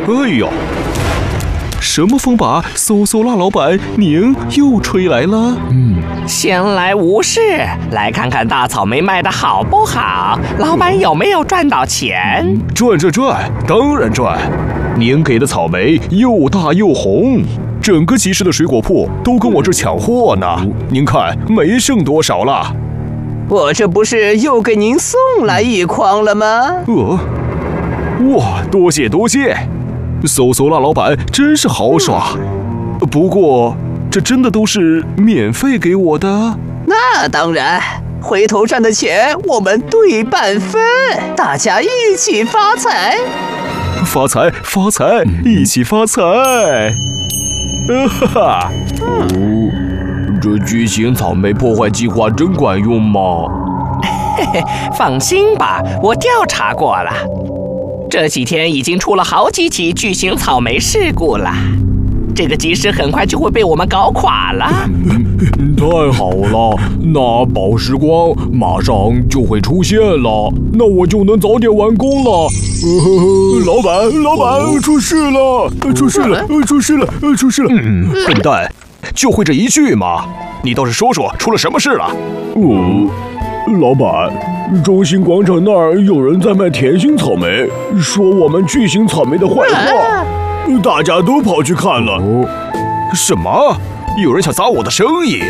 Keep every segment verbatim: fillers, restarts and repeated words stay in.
哎呦，什么风把嗖嗖辣老板您又吹来了？ 嗯，闲来无事，来看看大草莓卖的好不好，老板有没有赚到钱？ 赚赚赚，当然赚！您给的草莓又大又红，整个集市的水果铺都跟我这抢货呢。您看没剩多少了。 我这不是又给您送来一筐了吗？ 呃，哇，多谢多谢！嗖嗖辣老板真是豪爽。不过，这真的都是免费给我的？ 那当然，回头赚的钱我们对半分，大家一起发财！ 发财发财，一起发财！呃哈哈。 哦，这巨型草莓破坏计划真管用吗？ 嘿嘿，放心吧，我调查过了。这几天已经出了好几起巨型草莓事故了，这个集市很快就会被我们搞垮了。 太好了，那宝石光马上就会出现了，那我就能早点完工了。呃、 老板，老板，出事了！出事了！出事了！出事了！嗯，笨蛋，就会这一句吗？你倒是说说，出了什么事了？ 哦，老板。中心广场那儿有人在卖甜心草莓，说我们巨型草莓的坏话，大家都跑去看了。 哦，什么？有人想砸我的生意？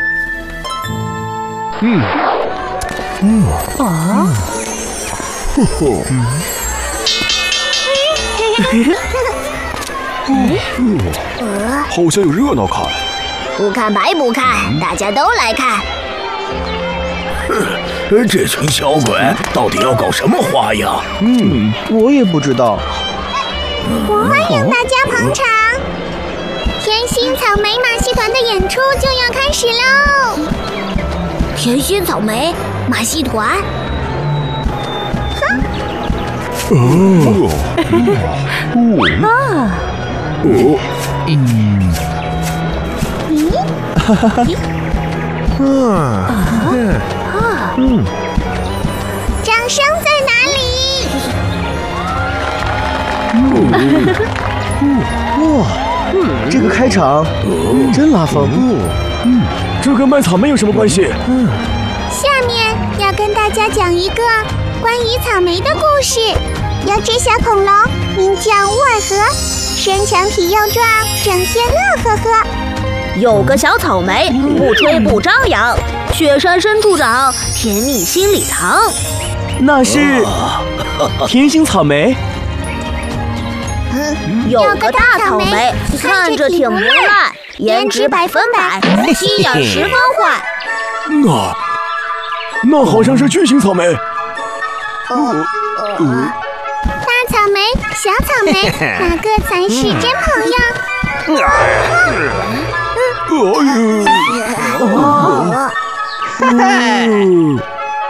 嗯， 嗯啊， 呵呵， 嗯，好像有热闹看。 不看白不看，大家都来看。 这群小鬼到底要搞什么花样？ 嗯，我也不知道。 欢迎大家捧场，甜心草莓马戏团的演出就要开始喽！甜心草莓马戏团， 哦， 啊， 哦，嗯， 咦，哈哈哈，啊，嗯。嗯，掌声在哪里？ 哇，这个开场真拉风。 嗯， 这跟卖草莓有什么关系？嗯， 下面要跟大家讲一个关于草莓的故事。有只小恐龙，名叫乌尔和，身强体又壮，整天乐呵呵。 有个小草莓，不吹不张扬，雪山深处长，甜蜜心里糖。 那是甜心草莓。 有个大草莓，看着挺无赖，颜值百分百，心眼十分坏。 那那好像是巨型草莓。 呃呃，大草莓，小草莓，哪个才是真朋友？ 哎呦！ 哦， 嘿嘿。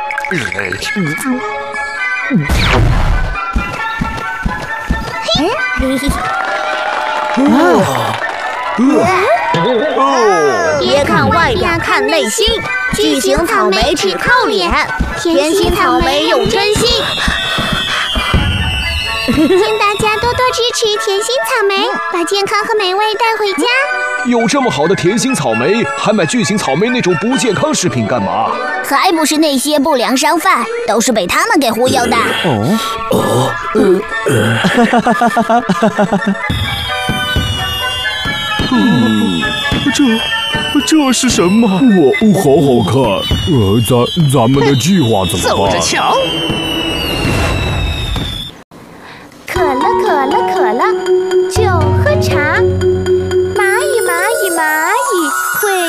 别看外表，看内心。巨型草莓只靠脸，甜心草莓有真心。 请大家多多支持甜心草莓，把健康和美味带回家。 有这么好的甜心草莓，还买巨型草莓那种不健康食品干嘛？ 还不是那些不良商贩，都是被他们给忽悠的。 哦哦，呃，哈哈哈哈哈哈！ 嗯， 这这是什么？ 哇，好好看。呃，咱咱们的计划怎么办？ 走着瞧。 可乐可乐可